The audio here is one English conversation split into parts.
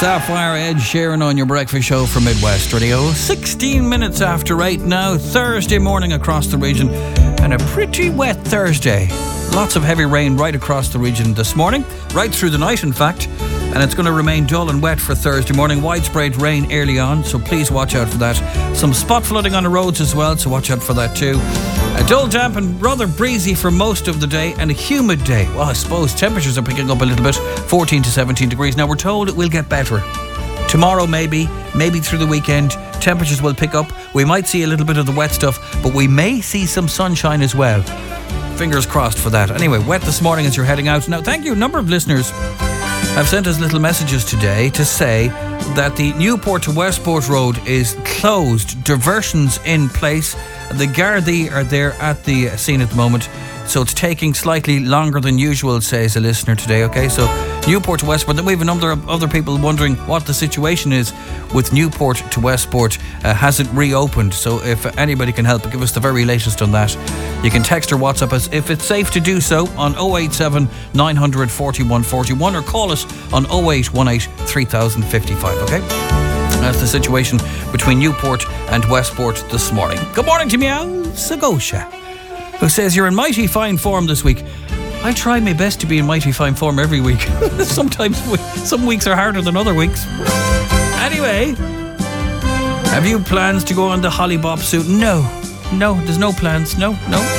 Sapphire, Ed Sheeran on your breakfast show from Midwest Radio. 16 minutes after 8 now, Thursday morning across the region, and a pretty wet Thursday. Lots of heavy rain right across the region this morning, right through the night in fact, and it's going to remain dull and wet for Thursday morning. Widespread rain early on, so please watch out for that. Some spot flooding on the roads as well, so watch out for that too. A dull, damp and rather breezy for most of the day, and a humid day. Well, I suppose temperatures are picking up a little bit, 14 to 17 degrees. Now we're told it will get better. Tomorrow maybe through the weekend, temperatures will pick up. We might see a little bit of the wet stuff, but we may see some sunshine as well. Fingers crossed for that. Anyway, wet this morning as you're heading out. Now, thank you. A number of listeners have sent us little messages today to say that the Newport to Westport Road is closed. Diversions in place. The Gardaí are there at the scene at the moment, so it's taking slightly longer than usual, says a listener today. Okay, so Newport to Westport. Then we have a number of other people wondering what the situation is with Newport to Westport. Has it reopened? So if anybody can help, give us the very latest on that. You can text or WhatsApp us if it's safe to do so on 087 900 41 41 or call us on 0818 3055. Okay. That's the situation between Newport and Westport this morning. Good morning to Meow Sagosha, who says you're in mighty fine form this week. I try my best to be in mighty fine form every week. Sometimes some weeks are harder than other weeks. Anyway, have you plans to go on the Hollybop soon? No, there's no plans. No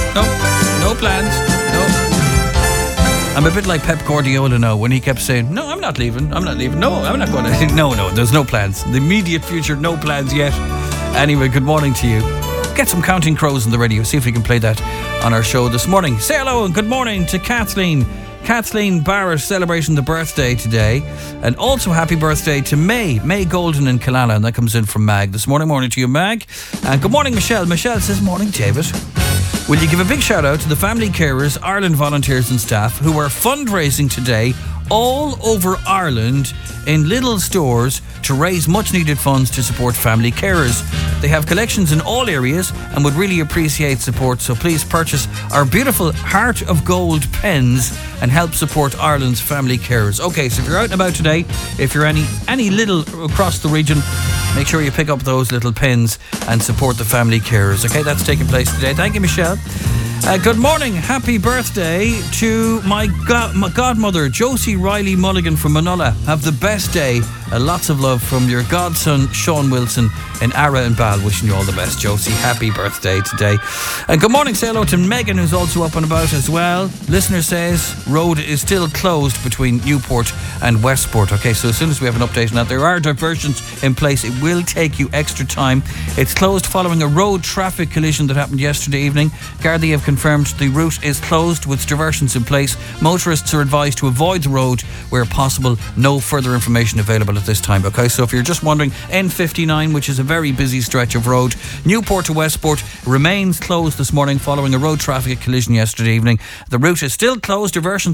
plans. I'm a bit like Pep Guardiola now, when he kept saying, no, I'm not leaving. No, I'm not going to. No, there's no plans. The immediate future, no plans yet. Anyway, good morning to you. Get some Counting Crows on the radio. See if we can play that on our show this morning. Say hello and good morning to Kathleen. Kathleen Barrett celebrating the birthday today. And also happy birthday to May Golden in Killala. And that comes in from Mag this morning. Morning to you, Mag. And good morning, Michelle. Michelle says, morning, David. Will you give a big shout out to the Family Carers, Ireland volunteers and staff who are fundraising today all over Ireland in little stores to raise much needed funds to support family carers. They have collections in all areas and would really appreciate support, so please purchase our beautiful Heart of Gold pens and help support Ireland's family carers. Okay, so if you're out and about today, if you're any little across the region, make sure you pick up those little pens and support the family carers. Okay, that's taking place today. Thank you, Michelle. Good morning. Happy birthday to my godmother, Josie Riley Mulligan from Manola. Have the best day. Lots of love from your godson, Sean Wilson in Ara and Bal. Wishing you all the best, Josie. Happy birthday today. And good morning. Say hello to Megan, who's also up and about as well. Listener says road is still closed between Newport and Westport. Okay, so as soon as we have an update on that, there are diversions in place. It will take you extra time. It's closed following a road traffic collision that happened yesterday evening. Gardaí have confirmed the route is closed with diversions in place. Motorists are advised to avoid the road where possible. No further information available at this time. Okay, so if you're just wondering, N59, which is a very busy stretch of road, Newport to Westport, remains closed this morning following a road traffic collision yesterday evening. The route is still closed. Diversions